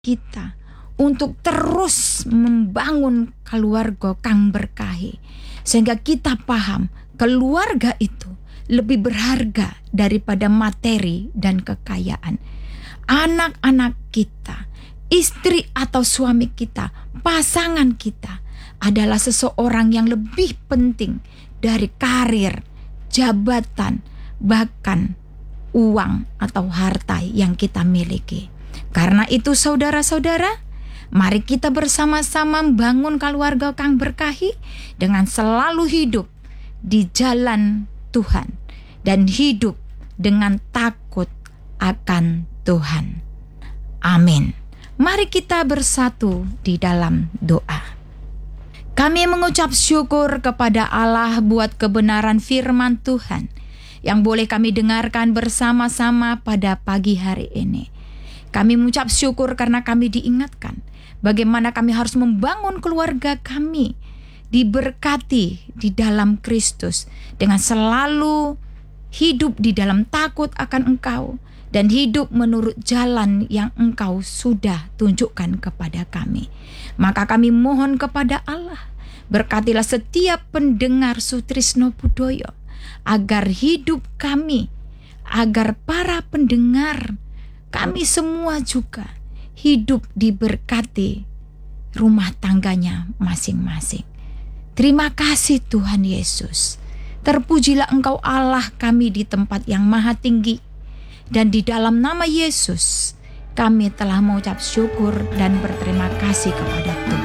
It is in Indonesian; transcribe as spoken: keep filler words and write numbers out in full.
kita untuk terus membangun keluarga kang berkahi, sehingga kita paham keluarga itu lebih berharga daripada materi dan kekayaan. Anak-anak kita, istri atau suami kita, pasangan kita adalah seseorang yang lebih penting dari karir, jabatan, bahkan uang atau harta yang kita miliki. Karena itu saudara-saudara, mari kita bersama-sama membangun keluarga kang berkahi dengan selalu hidup di jalan Tuhan dan hidup dengan takut akan Tuhan. Amin. Mari kita bersatu di dalam doa. Kami mengucap syukur kepada Allah buat kebenaran firman Tuhan yang boleh kami dengarkan bersama-sama pada pagi hari ini. Kami mengucap syukur karena kami diingatkan bagaimana kami harus membangun keluarga kami diberkati di dalam Kristus dengan selalu hidup di dalam takut akan Engkau dan hidup menurut jalan yang Engkau sudah tunjukkan kepada kami. Maka kami mohon kepada Allah, berkatilah setiap pendengar Sutrisno Budoyo, agar hidup kami, agar para pendengar kami semua juga hidup diberkati rumah tangganya masing-masing. Terima kasih Tuhan Yesus. Terpujilah Engkau Allah kami di tempat yang maha tinggi. Dan di dalam nama Yesus kami telah mengucap syukur dan berterima kasih kepada Tuhan.